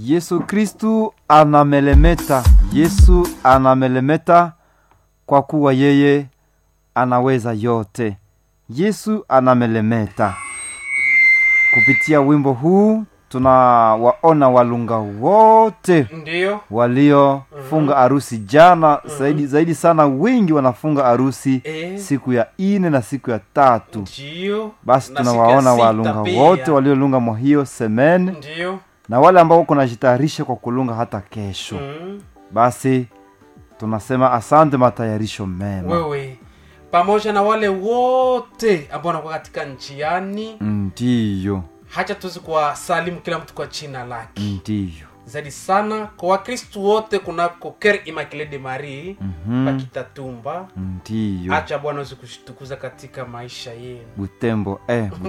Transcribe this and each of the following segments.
Yesu Kristu anamelemeta. Yesu anamelemeta kwa kuwa yeye anaweza yote. Yesu anamelemeta. Kupitia wimbo huu tunawaona walunga wote ndio walio funga harusi jana. Zaidi sana wengi wanafunga harusi siku ya 4 na siku ya 3. Ndio. Basi tunawaona walunga wote waliolunga mwa hiyo semene. Ndio. Na wale ambao kunajitayarisha kwa kulunga hata kesho. Basi tunasema asante, matayarisho mema. Wewe pamoja na wale wote ambao wanakuwa katika njiani. Ndio. Hacha tuzi kwa salimu kila mtu kwa jina lake. Ndio. Zaidi sana kwa Wakristo wote kunako Cœur Immaculé de Marie Pakitatumba. Ndio. Acha Bwana uweze kushtukuza katika maisha yenu. Butembo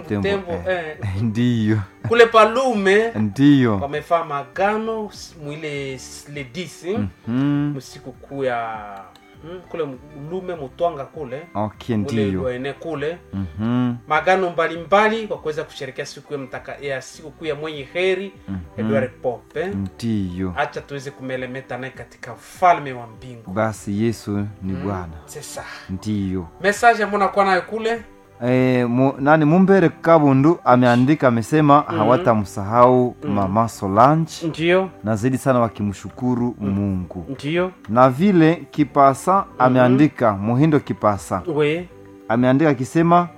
Ndio. Kule Palume ndio wamefanya magano mwile le 10 msiku kuu ya kule Lume Mutwanga kule. Okay, ndio. Kule kule. Magano mbalimbali kwa kuweza kusherehekea siku ya siku kuu ya mwenye heri Edward Pope. Ndio. Acha tuweze kumelemeta naye katika ufalme wa mbingu. Basi Yesu ni Bwana. Sasa. Ndio. Message mbona kwa nayo kule? Mumbere Kabundu ameandika, amesema hawatamsahau Mama Solange. Ndio. Na zaidi sana wakimshukuru Mungu. Ndio. Na vile Kipasa ameandika, Muhindo Kipasa. Ameandika akisema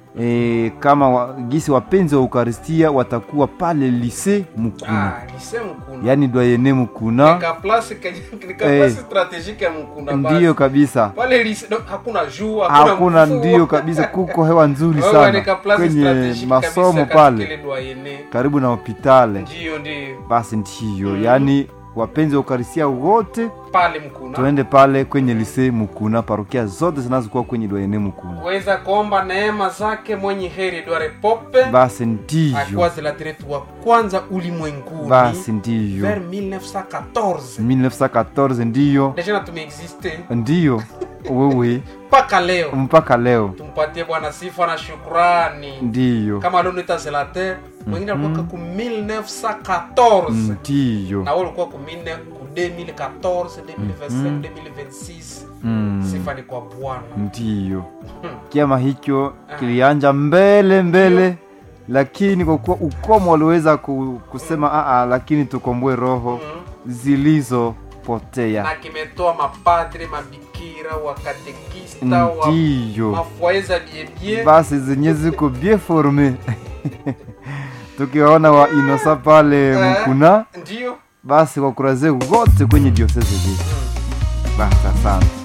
kama gisi wapenzi wa Eucharistia watakuwa pale Lycée Mukuna. Lycée Mukuna. Yaani doyene Mukuna. Nika place strategique ya Mukuna basi. Ndio kabisa. Pale Lycée hakuna jua, hakuna ndio kabisa, kuko hewa nzuri sana. Kwenye masomo pale. Karibu na hospitali. Ndio. Basi ndio. Yaani wapenzi wa Eucharistia wote pale Mukuna. Tuende pale kwenye Lycée Mukuna, parokia zote zinazokuwa kwenye doyene Mukuna. Weza kuomba neema zake mwenye heri Edward Pope. Basi ndio. Akwazi la teretu wa kwanza ulimwenguni. Basi ndio. Vers 1914. 1914 ndio. Deja tumeexiste. Ndio. Wewe mpaka leo tumpatie Bwana sifa na shukrani. Ndio. Kama leo nitazelater mwingine alikuwa ku 1914. Ndio. Na wale walikuwa ku 2014, 2025, 2026. Sifa ni kwa Bwana. Ndio. Kiama hicho kilianja mbele. Lakini kwa kuwa ukomo waliweza kusema lakini tukomboe roho zilizopotea. Na kimetoa mapadre, mabikira, wakatekista, wa mafuaiza bien. Basi zenye ziko bien formé. Tukiwaona wa Inosa pale Mukuna. Ndio. Basi kwa kuraze wote kwenye diocese hii. Basi asante.